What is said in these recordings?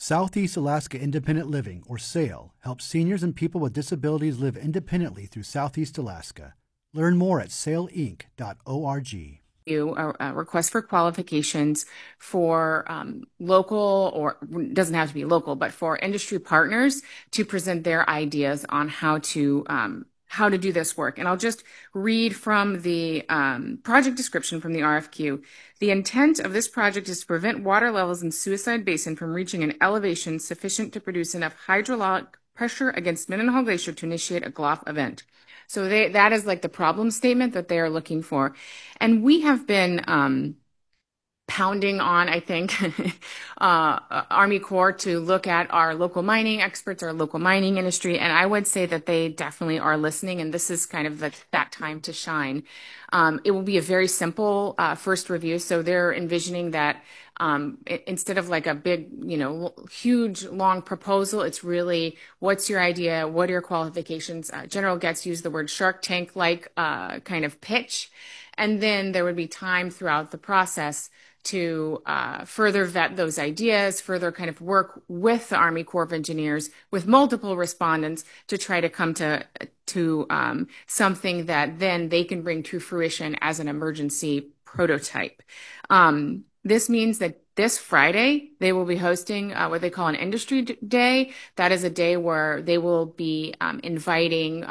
Southeast Alaska Independent Living, or SAIL, helps seniors and people with disabilities live independently through Southeast Alaska. Learn more at sailinc.org. A request for qualifications for local, or doesn't have to be local, but for industry partners to present their ideas on how to do this work. And I'll just read from the project description from the RFQ. The intent of this project is to prevent water levels in Suicide Basin from reaching an elevation sufficient to produce enough hydraulic pressure against Mendenhall Glacier to initiate a GLOF event. So that is like the problem statement that they are looking for. And we have been pounding on, I think, Army Corps to look at our local mining experts, our local mining industry, and I would say that they definitely are listening, and this is kind of that time to shine. It will be a very simple first review, so they're envisioning that instead of like a big, huge, long proposal, it's really, what's your idea? What are your qualifications? General Getz used the word Shark Tank-like kind of pitch, and then there would be time throughout the process to further vet those ideas, further kind of work with the Army Corps of Engineers, with multiple respondents to try to come to something that then they can bring to fruition as an emergency prototype. This means that this Friday, they will be hosting what they call an industry day. That is a day where they will be inviting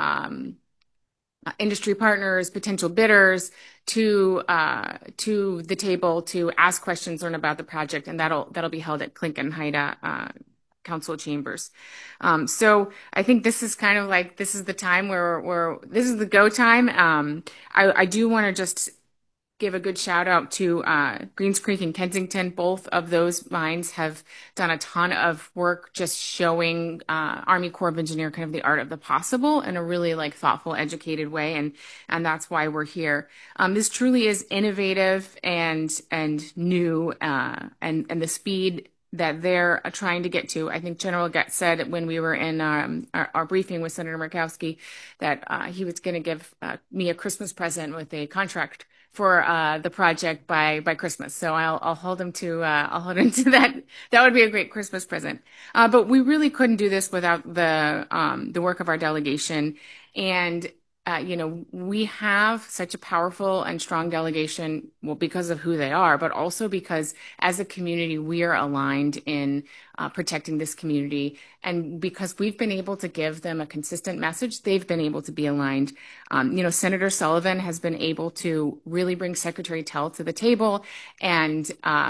industry partners, potential bidders to the table to ask questions, learn about the project, and that'll be held at Clinton Haida Council Chambers. So I think this is kind of like, this is the time where this is the go time. I do want to just give a good shout out to Greens Creek and Kensington. Both of those mines have done a ton of work just showing Army Corps of Engineer kind of the art of the possible in a really like thoughtful, educated way, and that's why we're here. This truly is innovative and new, and the speed that they're trying to get to. I think General Getz said when we were in our briefing with Senator Murkowski that he was going to give me a Christmas present with a contract for the project by Christmas. So I'll hold him to that. That would be a great Christmas present. But we really couldn't do this without the work of our delegation. And we have such a powerful and strong delegation, well, because of who they are, but also because as a community, we are aligned in protecting this community. And because we've been able to give them a consistent message, they've been able to be aligned. Senator Sullivan has been able to really bring Secretary Tell to the table and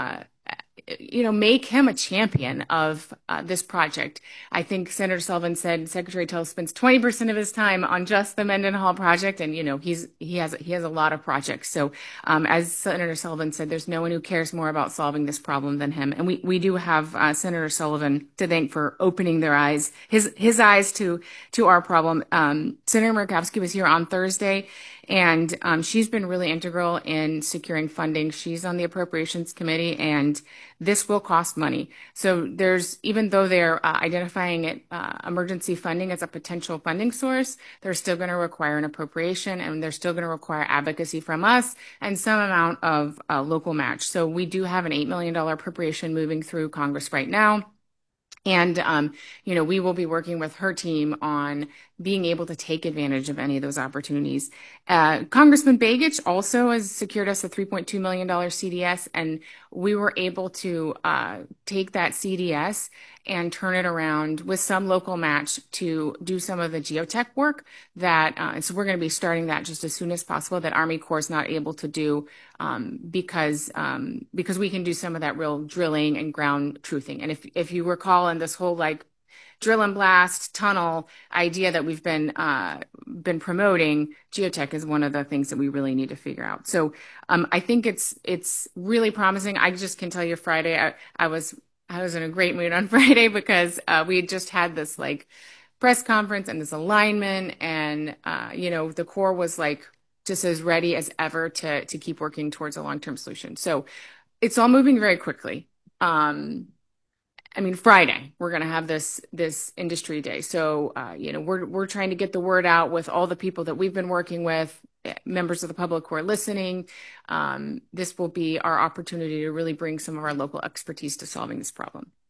make him a champion of this project. I think Senator Sullivan said Secretary Tell spends 20% of his time on just the Mendenhall project, and he has a lot of projects. So as Senator Sullivan said, there's no one who cares more about solving this problem than him. And we do have Senator Sullivan to thank for opening their eyes, his eyes to our problem. Senator Murkowski was here on Thursday, and she's been really integral in securing funding. She's on the Appropriations Committee, and this will cost money. So even though they're identifying it, emergency funding as a potential funding source, they're still going to require an appropriation, and they're still going to require advocacy from us and some amount of local match. So we do have an $8 million appropriation moving through Congress right now. And, we will be working with her team on being able to take advantage of any of those opportunities. Congressman Begich also has secured us a $3.2 million CDS, and we were able to take that CDS and turn it around with some local match to do some of the geotech work so we're going to be starting that just as soon as possible, that Army Corps is not able to do because we can do some of that real drilling and ground truthing. And if you recall in this whole like drill and blast tunnel idea that we've been promoting, geotech is one of the things that we really need to figure out. So I think it's really promising. I just can tell you Friday, I was in a great mood on Friday because we had just had this like press conference and this alignment, and the Corps was like just as ready as ever to keep working towards a long-term solution. So it's all moving very quickly. Friday, we're going to have this industry day. So, we're trying to get the word out with all the people that we've been working with, members of the public who are listening. This will be our opportunity to really bring some of our local expertise to solving this problem.